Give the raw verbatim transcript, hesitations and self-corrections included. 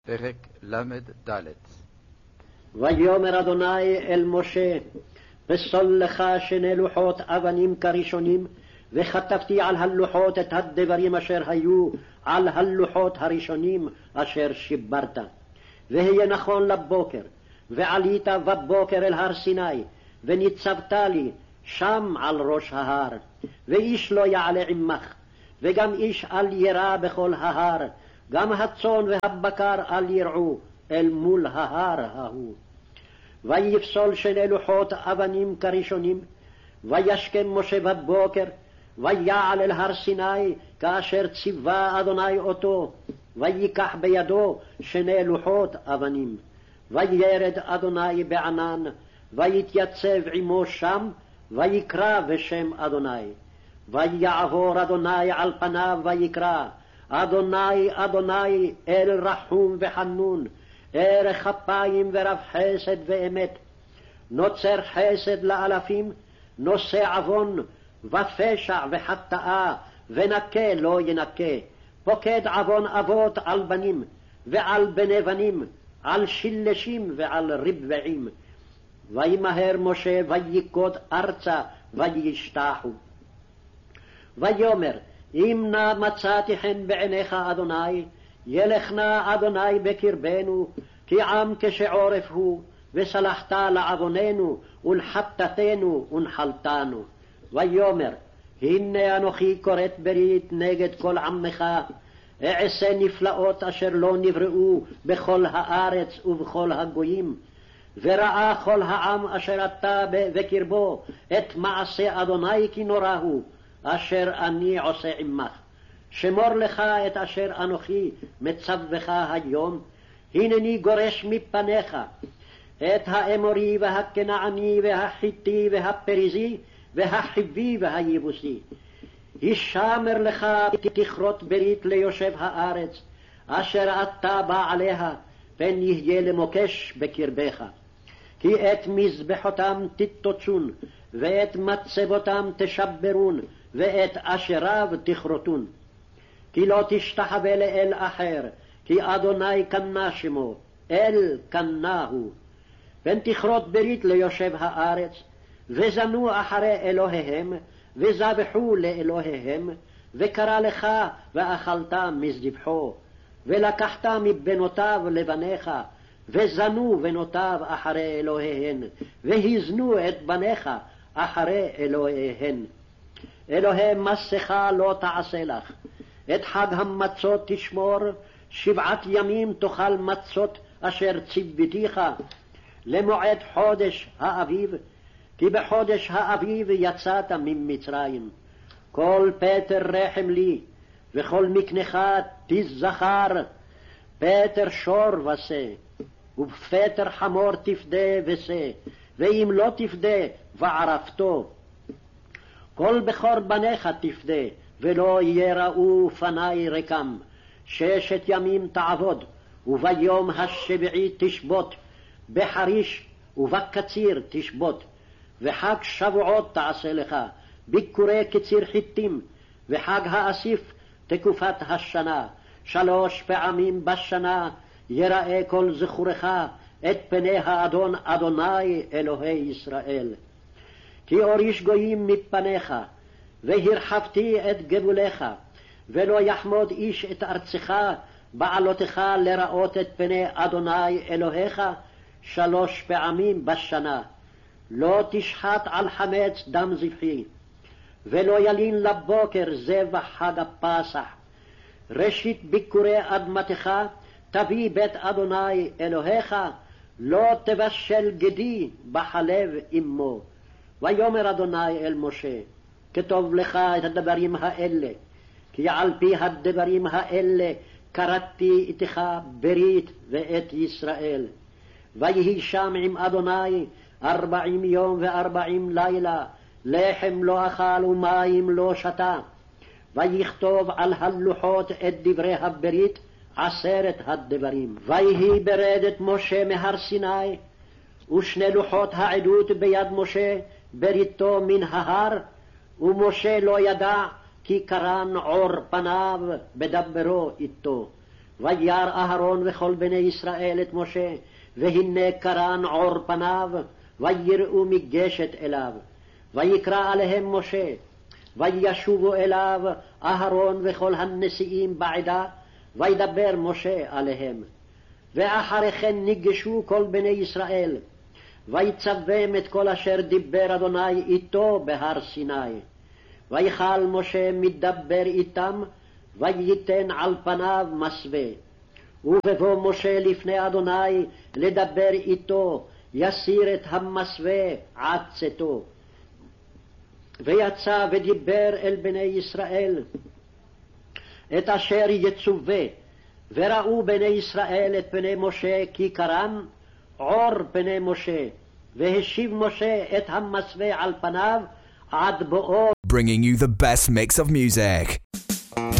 פרק למ"ד. ויאמר אדוני אל משה, פסול לך שני לוחות אבנים כראשונים, וכתבתי על הלוחות את הדברים אשר היו על הלוחות הראשונים אשר שיברת. והיה נכון לבוקר, ועלית בבוקר אל הר סיני, וניצבת לי שם על ראש ההר, ואיש לא יעלה עמך, וגם איש אל ירא בכל ההר, גם הצאן והבקר אל ירעו אל מול ההר ההוא. ויפסול שני לוחות אבנים כראשונים, וישכם משה בבוקר, ויעל אל הר סיני כאשר ציווה אדוני אותו, ויקח בידו שני לוחות אבנים. וירד אדוני בענן, ויתייצב עמו שם, ויקרא בשם אדוני. ויעבור אדוני על פניו ויקרא, אדוני אדוני אל רחום וחנון, ערך אפיים ורב חסד ואמת, נוצר חסד לאלפים, נושא עוון ופשע וחטאה, ונקה לא ינקה, פוקד עוון אבות על בנים ועל בני בנים, על שלשים ועל רבעים. וימהר משה ויקוד ארצה וישתחו. ויאמר, אם נא מצאתי חן בעיניך אדוני, ילך נא אדוני בקרבנו, כי עם כשעורף הוא, וסלחת לעווננו ולחטאתנו ונחלתנו. ויאמר, הנה אנוכי כורת ברית נגד כל עמך, אעשה נפלאות אשר לא נבראו בכל הארץ ובכל הגויים, וראה כל העם אשר אתה בקרבו את מעשה אדוני כי נורא הוא, אשר אני עושה עמך. שמור לך את אשר אנוכי מצווך היום, הנני גורש מפניך את האמורי והכנעני והחיתי והפריזי והחיבי והיבוסי. הישמר לך תכרות ברית ליושב הארץ, אשר אתה בא עליה, פן יהיה למוקש בקרבך. כי את מזבחותם תתוצון, ואת מצבותם תשברון, ואת אשריו תכרותון. כי לא תשתחווה לאל אחר, כי אדוני קנה שמו, אל קנה הוא. פן תכרות ברית ליושב הארץ, וזנו אחרי אלוהיהם, וזבחו לאלוהיהם, וקרא לך ואכלת מזבחו, ולקחת מבנותיו לבניך, וזנו בנותיו אחרי אלוהיהן, והזנו את בניך אחרי אלוהיהן. אלוהי מסכה לא תעשה לך, את חג המצות תשמור, שבעת ימים תאכל מצות אשר ציוותיך, למועד חודש האביב, כי בחודש האביב יצאת ממצרים. כל פטר רחם לי, וכל מקנך תזכר, פטר שור ושה, ובפטר חמור תפדה ושה, ואם לא תפדה וערפתו. כל בכור בניך תפדה, ולא יראו פני רקם. ששת ימים תעבוד, וביום השביעי תשבות, בחריש ובקציר תשבות. וחג שבועות תעשה לך, ביקורי קציר חיטים, וחג האסיף תקופת השנה. שלוש פעמים בשנה יראה כל זכורך את פני האדון אדוני אלוהי ישראל. כי אוריש גויים מפניך, והרחבתי את גבולך, ולא יחמוד איש את ארצך בעלותך לראות את פני אדוני אלוהיך שלוש פעמים בשנה. לא תשחט על חמץ דם זבחי, ולא ילין לבוקר זבח חג הפסח. ראשית ביקורי אדמתך תביא בית אדוני אלוהיך, לא תבשל גדי בחלב אמו. ויאמר אדוני אל משה, כתוב לך את הדברים האלה, כי על פי הדברים האלה קראתי איתך ברית ואת ישראל. ויהי שם עם אדוני ארבעים יום וארבעים לילה, לחם לא אכל ומים לא שתה. ויכתוב על הלוחות את דברי הברית, עשרת הדברים. ויהי ברדת משה מהר סיני, ושני לוחות העדות ביד משה, בריתו מן ההר, ומשה לא ידע, כי קרן עור פניו בדברו איתו. וירא אהרון וכל בני ישראל את משה, והנה קרן עור פניו, ויראו מגשת אליו. ויקרא עליהם משה, וישובו אליו אהרון וכל הנשיאים בעדה, וידבר משה עליהם. ואחרי כן ניגשו כל בני ישראל, ויצווים את כל אשר דיבר אדוני איתו בהר סיני. ויכל משה מדבר איתם, וייתן על פניו מסווה. ובבוא משה לפני אדוני לדבר איתו, יסיר את המסווה עד צאתו. ויצא ודיבר אל בני ישראל את אשר יצווה. וראו בני ישראל את פני משה כי קרן עור פני משה, והשיב משה את המסווה על פניו עד בואו. Bringing you the best mix of music.